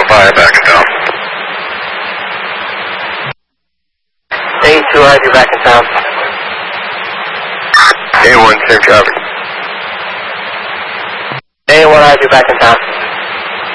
fire back in town. A2, I have you back in town. A1, same traffic. A1, I have you back in town.